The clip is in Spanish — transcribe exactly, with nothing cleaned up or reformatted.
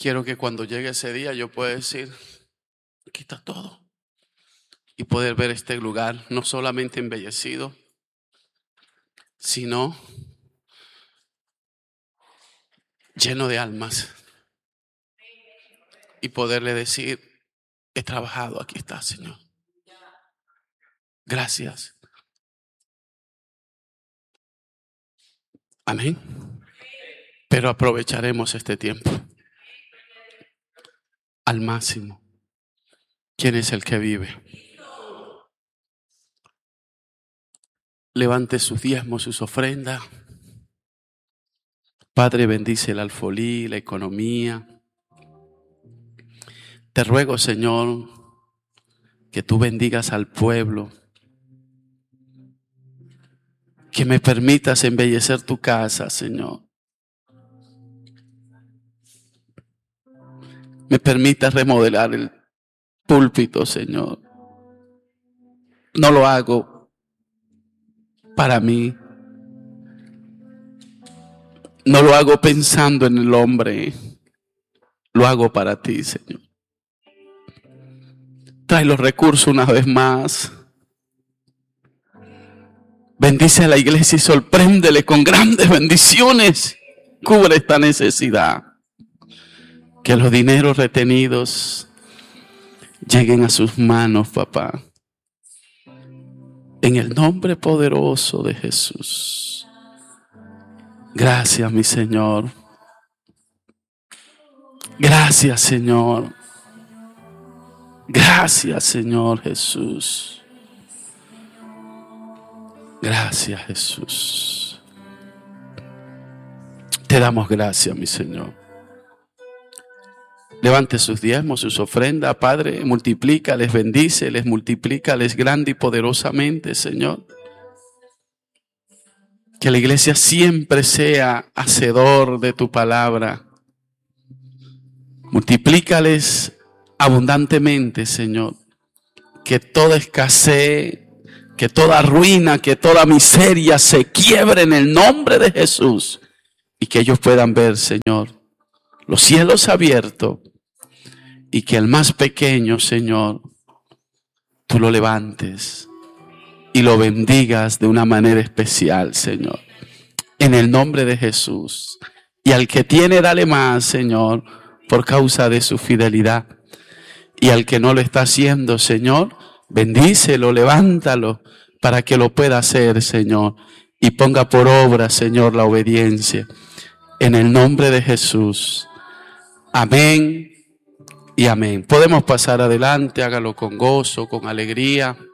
quiero que cuando llegue ese día yo pueda decir, aquí está todo. Y poder ver este lugar no solamente embellecido, sino lleno de almas. Y poderle decir, he trabajado, aquí está, Señor. Gracias. Amén. Pero aprovecharemos este tiempo al máximo. ¿Quién es el que vive? Levante sus diezmos, sus ofrendas. Padre, bendice el alfolí, la economía. Te ruego, Señor, que tú bendigas al pueblo. Que me permitas embellecer tu casa, Señor. Me permitas remodelar el púlpito, Señor. No lo hago para mí. No lo hago pensando en el hombre. Lo hago para ti, Señor. Trae los recursos una vez más. Bendice a la iglesia y sorpréndele con grandes bendiciones. Cubre esta necesidad. Que los dineros retenidos lleguen a sus manos, papá. En el nombre poderoso de Jesús. Gracias, mi Señor. Gracias, Señor. Gracias, Señor Jesús. Gracias, Jesús. Te damos gracias, mi Señor. Levante sus diezmos, sus ofrendas, Padre, multiplícales, bendíceles, multiplícales grande y poderosamente, Señor. Que la iglesia siempre sea hacedor de tu palabra. Multiplícales abundantemente, Señor. Que toda escasez, que toda ruina, que toda miseria se quiebre en el nombre de Jesús. Y que ellos puedan ver, Señor, los cielos abiertos. Y que el más pequeño, Señor, tú lo levantes y lo bendigas de una manera especial, Señor. En el nombre de Jesús. Y al que tiene, dale más, Señor, por causa de su fidelidad. Y al que no lo está haciendo, Señor, bendícelo, levántalo para que lo pueda hacer, Señor. Y ponga por obra, Señor, la obediencia. En el nombre de Jesús. Amén y amén. Podemos pasar adelante, hágalo con gozo, con alegría.